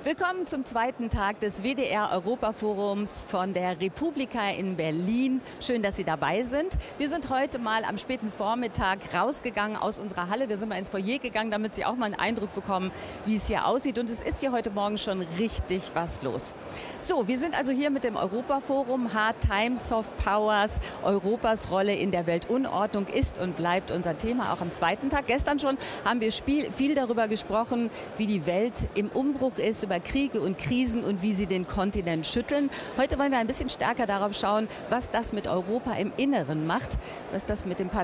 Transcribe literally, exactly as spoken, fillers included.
Willkommen zum zweiten Tag des W D R-Europaforums von der Republika in Berlin. Schön, dass Sie dabei sind. Wir sind heute mal am späten Vormittag rausgegangen aus unserer Halle. Wir sind mal ins Foyer gegangen, damit Sie auch mal einen Eindruck bekommen, wie es hier aussieht. Und es ist hier heute Morgen schon richtig was los. So, wir sind also hier mit dem Europaforum. Hard Times, Soft Powers. Europas Rolle in der Weltunordnung ist und bleibt unser Thema, auch am zweiten Tag. Gestern schon haben wir viel darüber gesprochen, wie die Welt im Umbruch ist, über Kriege und Krisen und wie sie den Kontinent schütteln. Heute wollen wir ein bisschen stärker darauf schauen, was das mit Europa im Inneren macht, was das mit dem Parlament